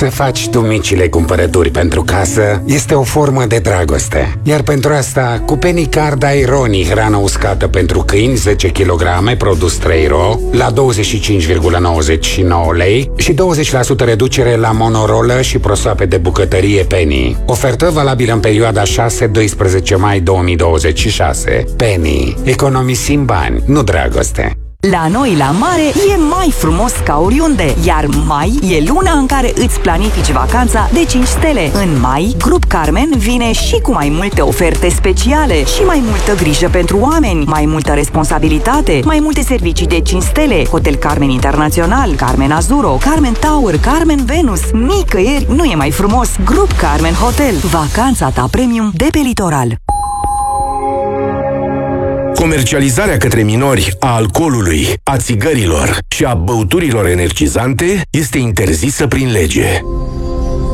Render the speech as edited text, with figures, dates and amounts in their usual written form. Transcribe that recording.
Să faci tu micile cumpărături pentru casă este o formă de dragoste. Iar pentru asta, cu Penny Card ai Roni, hrană uscată pentru câini 10 kg, produs 3 ro, la 25,99 lei și 20% reducere la monorolă și prosoape de bucătărie Penny. Ofertă valabilă în perioada 6-12 mai 2026. Penny. Economisim bani, nu dragoste. La noi, la mare, e mai frumos ca oriunde, iar mai e luna în care îți planifici vacanța de 5 stele. În mai, Grup Carmen vine și cu mai multe oferte speciale și mai multă grijă pentru oameni, mai multă responsabilitate, mai multe servicii de 5 stele, Hotel Carmen Internațional, Carmen Azuro, Carmen Tower, Carmen Venus. Nicăieri nu e mai frumos. Grup Carmen Hotel. Vacanța ta premium de pe litoral. Comercializarea către minori a alcoolului, a țigărilor și a băuturilor energizante este interzisă prin lege.